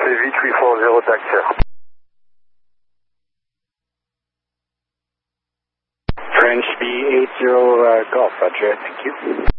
C8340 taxi. French B80 Golf, Roger, thank you.